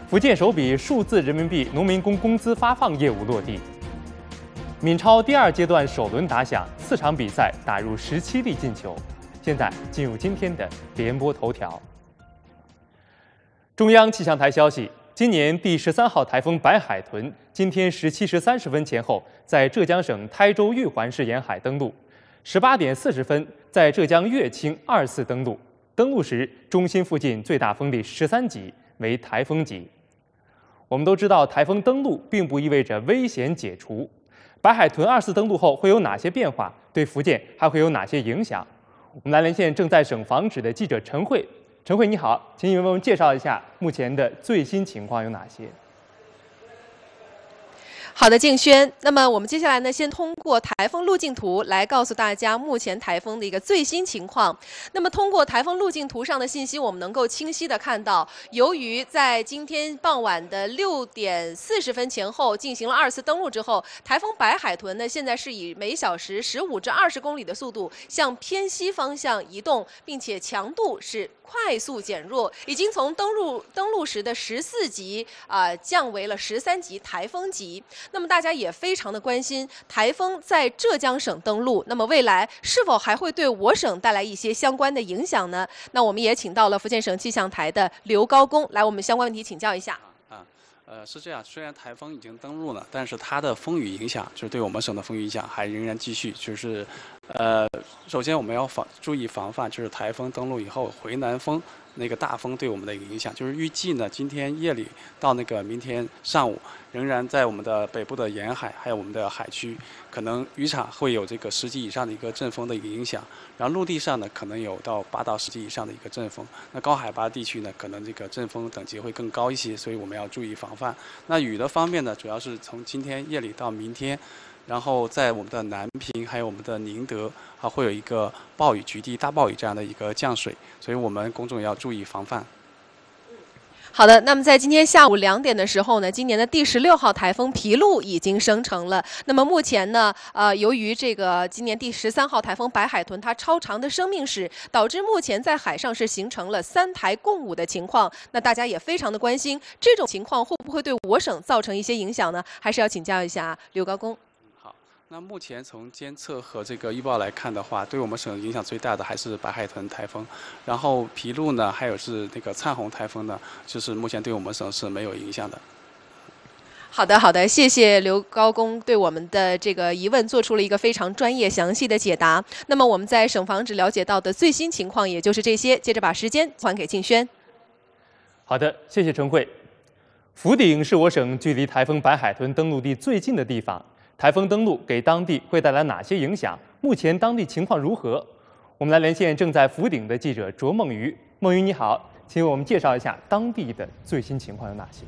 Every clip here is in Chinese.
福建首笔数字人民币农民工工资发放业务落地。闽超第2阶段首轮打响，4场比赛打入17粒进球。现在进入今天的联播头条。中央气象台消息，今年第13号台风白海豚今天17时30分前后在浙江省台州玉环市沿海登陆，18点40分在浙江乐清24登陆。登陆时，中心附近最大风力13级，为台风级。我们都知道，台风登陆并不意味着危险解除。白海豚24登陆后会有哪些变化？对福建还会有哪些影响？我们来连线正在省防指的记者陈慧。陈慧，你好，请你为我们介绍一下目前的最新情况有哪些？ 好的，静轩。那么我们接下来呢，先通过台风路径图来告诉大家目前台风的一个最新情况。那么通过台风路径图上的信息，我们能够清晰的看到，由于在今天傍晚的6点40分前后进行了2次登陆之后，台风白海豚呢现在是以每小时15至20公里的速度向偏西方向移动，并且强度是快速减弱，已经从登陆时的14级降为了13级台风级。那么大家也非常的关心台风在浙江省登陆，那么未来是否还会对我省带来一些相关的影响呢？那我们也请到了福建省气象台的刘高工来我们相关问题请教一下。 是这样，虽然台风已经登陆了，但是它的风雨影响，就是对我们省的风雨影响还仍然继续。首先我们要注意防范，就是台风登陆以后回南风那个大风对我们的一个影响。就是预计呢，今天夜里到明天上午，仍然在我们的北部的沿海还有我们的海区，可能渔场会有这个10级以上的一个阵风的一个影响。然后陆地上呢，可能有到8到10级以上的一个阵风。那高海拔地区呢，可能这个阵风等级会更高一些，所以我们要注意防范。那雨的方面呢，主要是从今天夜里到明天。然后在我们的南平还有我们的宁德会有一个暴雨局地大暴雨这样的一个降水，所以我们公众要注意防范。 好的，那么在今天下午2点的时候呢，今年的第16号台风皮鹿已经生成了。那么目前呢，由于这个今年第13号台风白海豚它超长的生命史，导致目前在海上是形成了3台共舞的情况。那大家也非常的关心，这种情况会不会对我省造成一些影响呢？还是要请教一下刘高工。 那目前从监测和这个预报来看的话，对我们省影响最大的还是白海豚台风，然后皮鹿呢，还有是那个灿红台风呢，就是目前对我们省是没有影响的。 好的，谢谢刘高工对我们的这个疑问做出了一个非常专业详细的解答。那么我们在省防指了解到的最新情况也就是这些，接着把时间还给静轩。 好的，谢谢陈慧。福鼎是我省距离台风白海豚登陆地最近的地方。台风登陆给当地会带来哪些影响？目前当地情况如何？我们来连线正在福鼎的记者卓梦瑜。梦瑜你好，请为我们介绍一下当地的最新情况有哪些？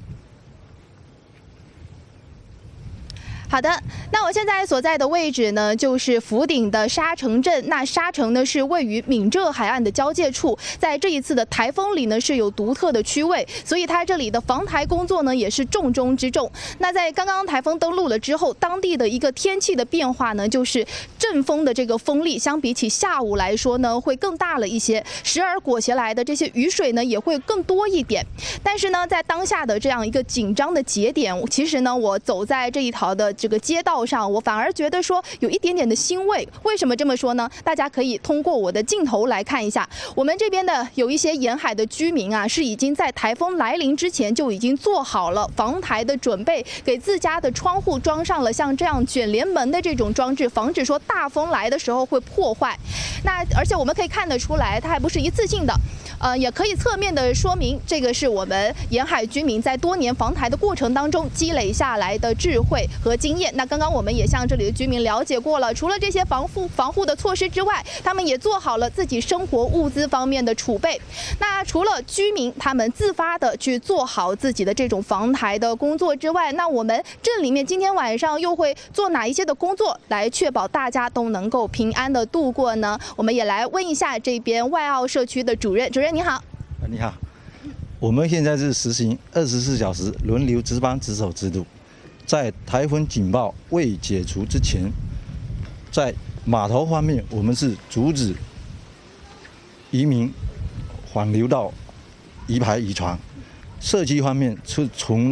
好的，那我现在所在的位置呢，就是福鼎的沙城镇。那沙城呢是位于闽浙海岸的交界处，在这一次的台风里呢是有独特的区位，所以它这里的防台工作呢也是重中之重。那在刚刚台风登陆了之后，当地的一个天气的变化呢，就是阵风的这个风力相比起下午来说呢会更大了一些，时而裹挟来的这些雨水呢也会更多一点。但是呢，在当下的这样一个紧张的节点，其实呢我走在这一条的这个街道上，我反而觉得说有一点点的欣慰。为什么这么说呢？大家可以通过我的镜头来看一下，我们这边的有一些沿海的居民啊，是已经在台风来临之前就已经做好了防台的准备，给自家的窗户装上了像这样卷帘门的这种装置，防止说大风来的时候会破坏。那而且我们可以看得出来，它还不是一次性的。也可以侧面的说明，这个是我们沿海居民在多年防台的过程当中积累下来的智慧和经验。那刚刚我们也向这里的居民了解过了，除了这些防护的措施之外，他们也做好了自己生活物资方面的储备。那除了居民他们自发的去做好自己的这种防台的工作之外，那我们镇里面今天晚上又会做哪一些的工作，来确保大家都能够平安的度过呢？我们也来问一下这边外澳社区的主任，你好。 你好，我们现在是实行24小时轮流值班值守制度。在台风警报未解除之前，在码头方面，我们是阻止移民缓流到移排渔船。 社区方面是从